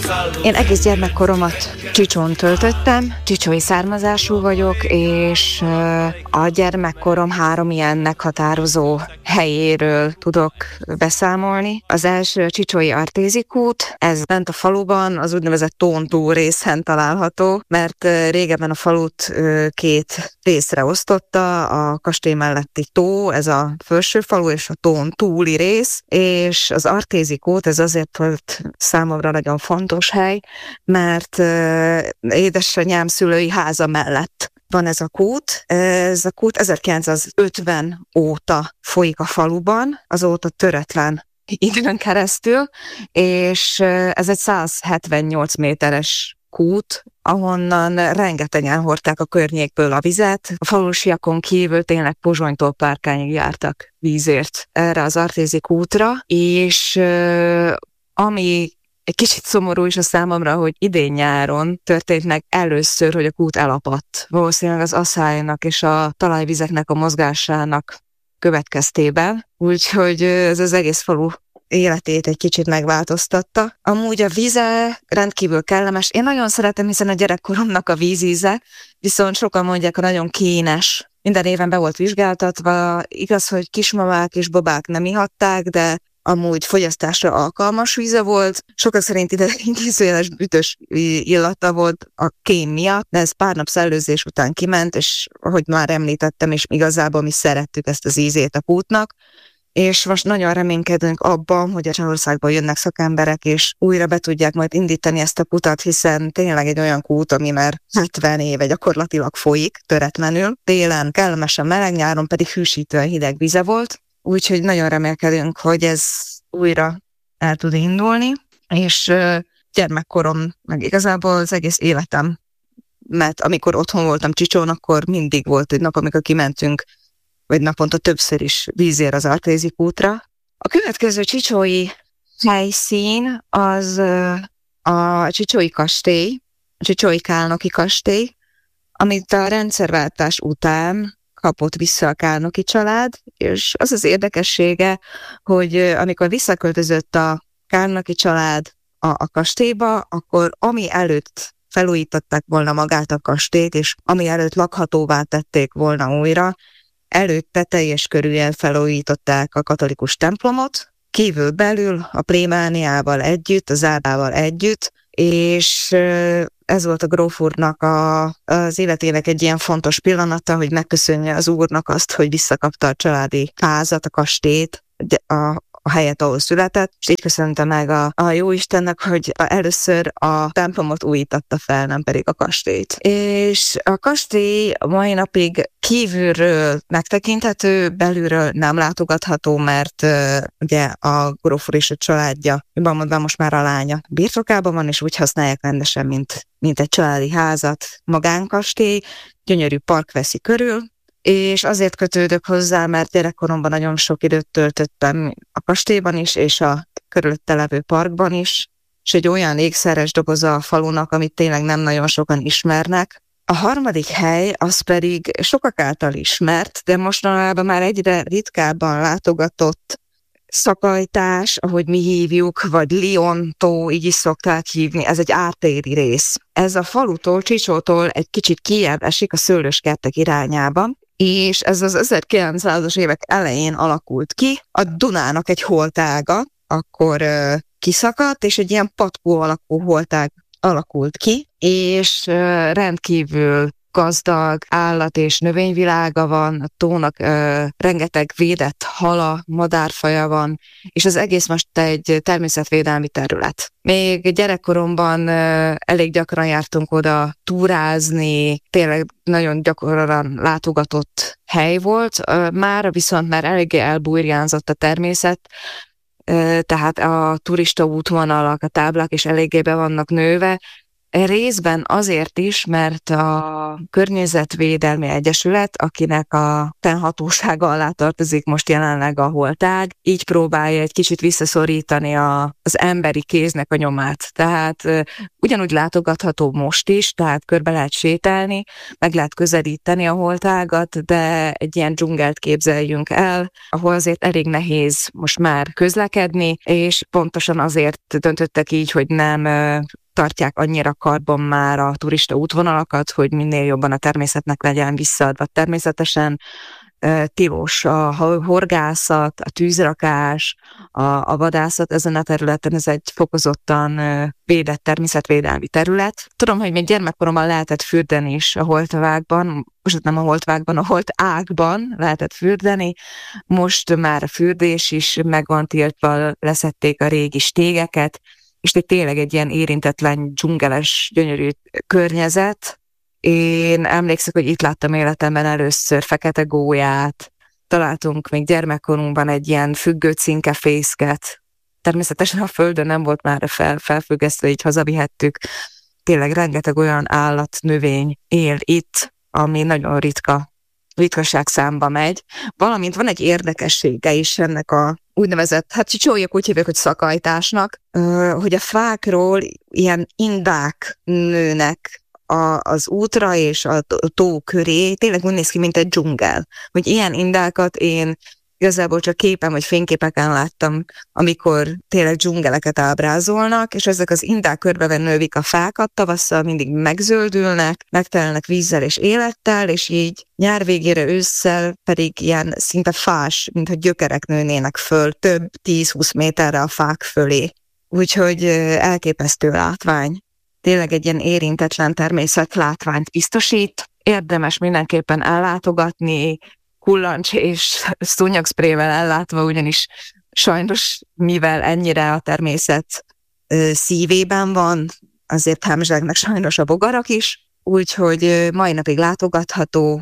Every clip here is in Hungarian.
Én egész gyermekkoromat Csicsón töltöttem, csicsói származású vagyok, és a gyermekkorom 3 ilyen meghatározó helyéről tudok beszámolni. Az első a Csicsói Artézi kút, ez bent a faluban, az úgynevezett Tóntúl részen található, mert régebben a falut 2 részre osztotta, a kastély melletti tó, ez a felső falu, és a tón túli rész, és az Artézi kút, ez azért volt számomra nagyon fontos hely, mert édesanyám szülői háza mellett van ez a kút. Ez a kút 1950 óta folyik a faluban, azóta töretlen időn keresztül, és ez egy 178 méteres kút, ahonnan rengetegen hordták a környékből a vizet. A falusiakon kívül tényleg Pozsonytól Párkányig jártak vízért erre az Artézi kútra, és ami egy kicsit szomorú is a számomra, hogy idén nyáron történt meg először, hogy a kút elapadt. Valószínűleg az aszálynak és a talajvizeknek a mozgásának következtében. Úgyhogy ez az egész falu életét egy kicsit megváltoztatta. Amúgy a víze rendkívül kellemes. Én nagyon szeretem, hiszen a gyerekkoromnak a vízíze, viszont sokan mondják, hogy nagyon kínes. Minden éven be volt vizsgáltatva. Igaz, hogy kismamák és babák nem ihatták, de amúgy fogyasztásra alkalmas víze volt. Sokak szerint ide idézőjeles bütös illata volt a kém miatt, de ez pár nap szellőzés után kiment, és ahogy már említettem, és igazából mi szerettük ezt az ízét a kútnak, és most nagyon reménykedünk abban, hogy a Csehországból jönnek szakemberek, és újra be tudják majd indítani ezt a kutat, hiszen tényleg egy olyan kút, ami már 70 éve gyakorlatilag folyik, töretlenül. Télen kellemesen meleg, nyáron pedig hűsítően hideg vize volt, úgyhogy nagyon remélkedünk, hogy ez újra el tud indulni, és gyermekkorom, meg igazából az egész életem, mert amikor otthon voltam Csicsón, akkor mindig volt egy nap, amikor kimentünk, vagy naponta többször is vízért az Artézi kútra. A következő csicsói helyszín az a Csicsói kastély, a Csicsói Kálnoki kastély, amit a rendszerváltás után kapott vissza a Kálnoki család, és az az érdekessége, hogy amikor visszaköltözött a Kálnoki család a kastélyba, akkor ami előtt felújították volna magát a kastélyt, és ami előtt lakhatóvá tették volna újra, előtte teljes körűen felújították a katolikus templomot, kívül belül a plébániával együtt, a zárdával együtt, és ez volt a gróf úrnak az életének egy ilyen fontos pillanata, hogy megköszönje az úrnak azt, hogy visszakapta a családi házat, a kastélyt, a helyet, ahol született, és így köszönte meg a jóistennek, hogy először a templomot újítatta fel, nem pedig a kastélyt. És a kastély mai napig kívülről megtekinthető, belülről nem látogatható, mert ugye a gróf úr és a családja, jobban mondva most már a lánya birtokában van, és úgy használják rendesen, mint egy családi házat, magánkastély, gyönyörű park veszi körül, és azért kötődök hozzá, mert gyerekkoromban nagyon sok időt töltöttem a kastélyban is, és a körülötte levő parkban is, és egy olyan ékszeres doboza a falunak, amit tényleg nem nagyon sokan ismernek. A harmadik hely, az pedig sokak által ismert, de mostanában már egyre ritkábban látogatott Szakajtás, ahogy mi hívjuk, vagy Liontó, így is szokták hívni, ez egy ártéri rész. Ez a falutól, Csicsótól egy kicsit kijebb esik a szőlőskertek irányába, és ez az 1900-as évek elején alakult ki, a Dunának egy holtága, akkor kiszakadt, és egy ilyen patkó alakú holtág alakult ki, és rendkívül gazdag állat- és növényvilága van, a tónak rengeteg védett hala, madárfaja van, és az egész most egy természetvédelmi terület. Még gyerekkoromban elég gyakran jártunk oda túrázni, tényleg nagyon gyakran látogatott hely volt, mára viszont már eléggé elbújjánzott a természet, tehát a turista útvonalak, a táblák is eléggé be vannak nőve, Részben azért is, mert a Környezetvédelmi Egyesület, akinek a fennhatósága alá tartozik most jelenleg a holtág, így próbálja egy kicsit visszaszorítani az emberi kéznek a nyomát. Tehát ugyanúgy látogatható most is, tehát körbe lehet sétálni, meg lehet közelíteni a holtágat, de egy ilyen dzsungelt képzeljünk el, ahol azért elég nehéz most már közlekedni, és pontosan azért döntöttek így, hogy nem tartják annyira karban már a turista útvonalakat, hogy minél jobban a természetnek legyen visszaadva. Természetesen tilos a horgászat, a tűzrakás, a vadászat ezen a területen, ez egy fokozottan védett természetvédelmi terület. Tudom, hogy még gyermekkoromban lehetett fürdeni is a holtvágban, most nem a holtvágban, a holtágban lehetett fürdeni, most már a fürdés is meg van tiltva, leszették a régi stégeket, és tényleg egy ilyen érintetlen, dzsungeles, gyönyörű környezet. Én emlékszem, hogy itt láttam életemben először fekete gólyát, találtunk még gyermekkorunkban egy ilyen függő cinkefészket. Természetesen a földön nem volt már felfüggesztve, így hazavihettük. Tényleg rengeteg olyan állat, növény él itt, ami nagyon ritkaság számba megy. Valamint van egy érdekessége is ennek a úgynevezett, hát csicsóljak úgy hívják, hogy szakajtásnak, hogy a fákról ilyen indák nőnek az útra és a tó köré, tényleg úgy néz ki, mint egy dzsungel. Hogy ilyen indákat én igazából csak képen vagy fényképeken láttam, amikor tényleg dzsungeleket ábrázolnak, és ezek az indák körbeven növik a fákat, tavasszal mindig megzöldülnek, megtelnek vízzel és élettel, és így nyár végére, ősszel pedig ilyen szinte fás, mintha gyökerek nőnének föl, több 10-20 méterre a fák fölé. Úgyhogy elképesztő látvány. Tényleg egy ilyen érintetlen természetlátványt biztosít. Érdemes mindenképpen ellátogatni, kullancs és szúnyogszprével ellátva, ugyanis sajnos, mivel ennyire a természet szívében van, azért hemzsegnek sajnos a bogarak is, úgyhogy mai napig látogatható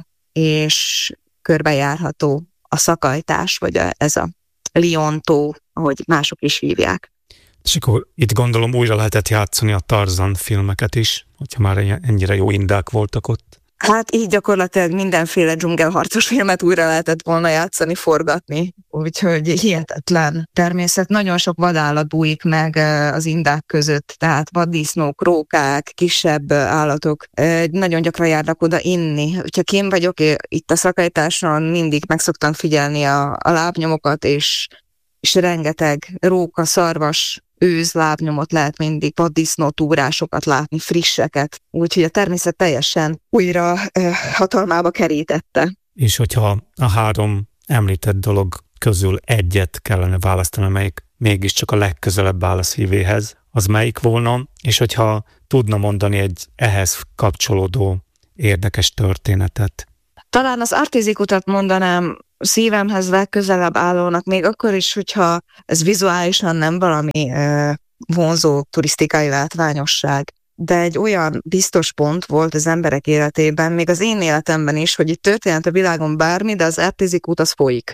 és körbejárható a szakajtás, vagy ez a Lion-tó, ahogy mások is hívják. És akkor itt gondolom újra lehetett játszani a Tarzan filmeket is, hogyha már ennyire jó indák voltak ott. Hát így gyakorlatilag mindenféle dzsungelharcos filmet újra lehetett volna játszani, forgatni, úgyhogy hihetetlen természet. Nagyon sok vadállat bújik meg az indák között, tehát vaddisznók, rókák, kisebb állatok. Nagyon gyakran járnak oda inni. Ha én vagyok itt a szakajtáson, mindig meg szoktam figyelni a lábnyomokat, és rengeteg róka, szarvas, őz lábnyomot lehet mindig, vaddisznó túrásokat látni, frisseket. Úgyhogy a természet teljesen újra hatalmába kerítette. És hogyha a 3 említett dolog közül egyet kellene választani, amelyik mégiscsak a legközelebb áll a szívéhez, az melyik volna? És hogyha tudna mondani egy ehhez kapcsolódó érdekes történetet? Talán az Artési kutat mondanám szívemhez legközelebb állónak, még akkor is, hogyha ez vizuálisan nem valami vonzó turisztikai látványosság. De egy olyan biztos pont volt az emberek életében, még az én életemben is, hogy itt történt a világon bármi, de az Artési kút az folyik.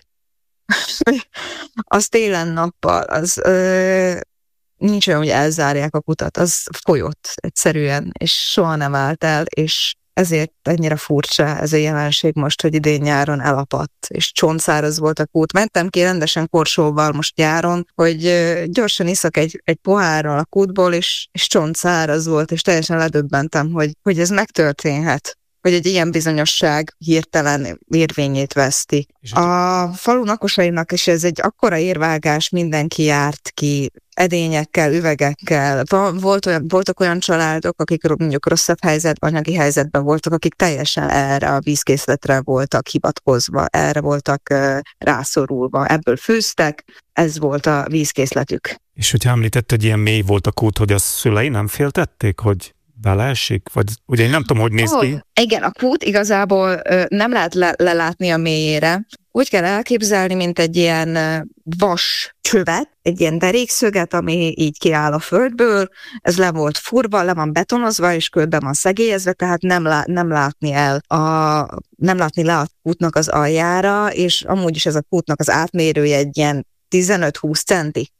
Az télen-nappal, nincs olyan, hogy elzárják a kutat, az folyott egyszerűen, és soha nem állt el, és ezért ennyire furcsa ez a jelenség most, hogy idén nyáron elapadt, és csontszáraz volt a kút. Mentem ki rendesen korsóval most nyáron, hogy gyorsan iszak egy pohárral a kútból, és csontszáraz volt, és teljesen ledöbbentem, hogy ez megtörténhet, hogy egy ilyen bizonyosság hirtelen érvényét veszti. A falu lakosainak is ez egy akkora érvágás, mindenki járt ki, edényekkel, üvegekkel. Voltak olyan családok, akik mondjuk rosszabb helyzetben, anyagi helyzetben voltak, akik teljesen erre a vízkészletre voltak hivatkozva, erre voltak rászorulva. Ebből főztek, ez volt a vízkészletük. És hogyha említett, hogy ilyen mély volt a kút, hogy a szülei nem féltették, hogy beleesik? Vagy ugye én nem tudom, hogy néz ki. Igen, a kút igazából nem lehet lelátni a mélyére. Úgy kell elképzelni, mint egy ilyen vas csövet, egy ilyen derékszöget, ami így kiáll a földből, ez le volt furva, le van betonozva, és körbe van szegélyezve, tehát nem látni le a kútnak az aljára, és amúgy is ez a kútnak az átmérője egy ilyen 15-20 centi.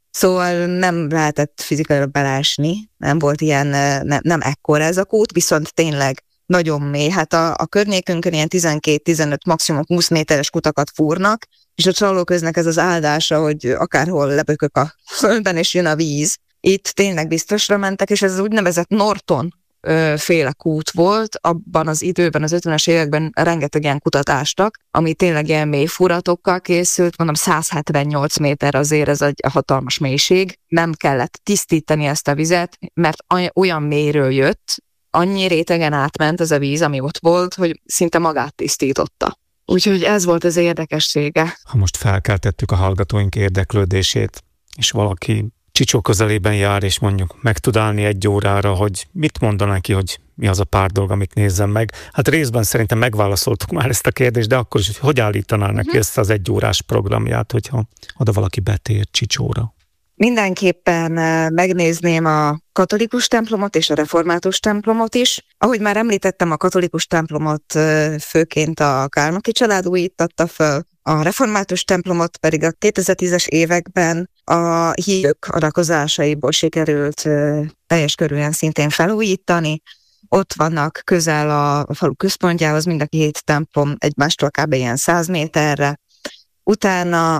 Szóval nem lehetett fizikailag beleesni, nem volt ilyen, nem ekkora ez a kút, viszont tényleg nagyon mély. Hát a környékünkön ilyen 12-15, maximum 20 méteres kutakat fúrnak, és a csalóköznek ez az áldása, hogy akárhol lebökök a földben, és jön a víz. Itt tényleg biztosra mentek, és ez az úgynevezett Norton féle kút volt. Abban az időben, az 50-es években rengeteg ilyen kutatástak, ami tényleg ilyen mély furatokkal készült, mondom 178 méter azért ez egy hatalmas mélység. Nem kellett tisztítani ezt a vizet, mert olyan mélyről jött, annyi rétegen átment ez a víz, ami ott volt, hogy szinte magát tisztította. Úgyhogy ez volt az érdekessége. Ha most felkeltettük a hallgatóink érdeklődését, és valaki Csicsó közelében jár, és mondjuk meg tud állni 1 órára, hogy mit mondaná neki, hogy mi az a pár dolog, amit nézzem meg. Hát részben szerintem megválaszoltuk már ezt a kérdést, de akkor is, hogy állítaná neki ezt az 1 órás programját, hogyha oda valaki betér Csicsóra? Mindenképpen megnézném a katolikus templomot és a református templomot is. Ahogy már említettem, a katolikus templomot főként a Kálnoky család újítatta föl, a református templomot pedig a 2010-es években a hívők adakozásaiból sikerült teljes körűen szintén felújítani. Ott vannak közel a falu központjához mind a 2 templom, egymástól kb. Ilyen 100 méterre. Utána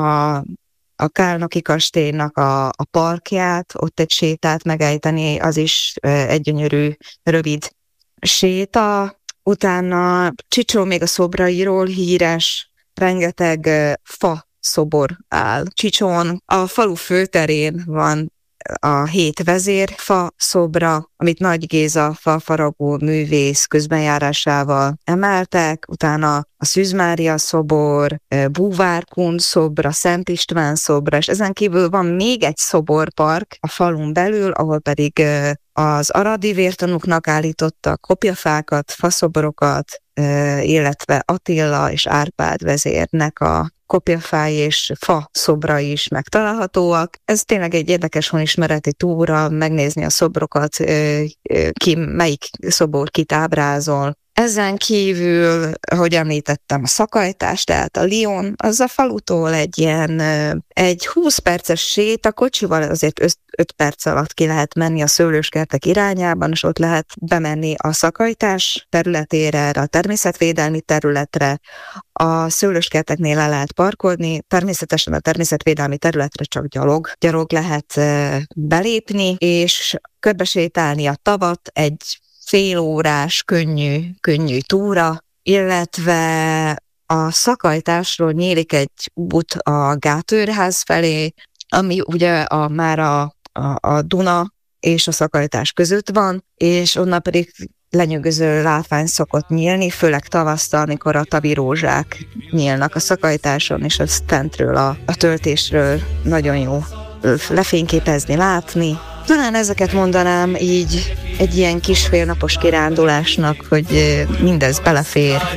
a Kálnoky kastélynak a parkját, ott egy sétát megejteni, az is egy gyönyörű, rövid séta. Utána Csicsó még a szobrairól híres, rengeteg fa szobor áll Csicsón. A falu főterén van a 7 vezérfa szobra, amit Nagy Géza fafaragó művész közbenjárásával emeltek, utána a Szűz Mária szobor, Búvár Kun szobra, Szent István szobra, és ezen kívül van még egy szoborpark a falun belül, ahol pedig az aradi vértanúknak állítottak kopjafákat, faszoborokat, illetve Attila és Árpád vezérnek a kopjafái és fa szobrai is megtalálhatóak. Ez tényleg egy érdekes honismereti túra, megnézni a szobrokat, melyik szobor kit ábrázol. Ezen kívül, ahogy említettem, a Szakajtás, tehát a Lion, az a falutól egy 20 perces sét, a kocsival azért 5 perc alatt ki lehet menni a szőlőskertek irányában, és ott lehet bemenni a Szakajtás területére, a természetvédelmi területre, a szőlőskerteknél le lehet parkolni, természetesen a természetvédelmi területre csak gyalog lehet belépni, és körbesétálni a tavat egy fél órás, könnyű túra, illetve a Szakajtásról nyílik egy út a Gátőrház felé, ami ugye már a Duna és a Szakajtás között van, és onnan pedig lenyűgöző látvány szokott nyílni, főleg tavasztal, amikor a tavi rózsák nyílnak a Szakajtáson, és az fentről a töltésről nagyon jó lefényképezni, látni. Talán ezeket mondanám így egy ilyen kis félnapos kirándulásnak, hogy mindez belefér.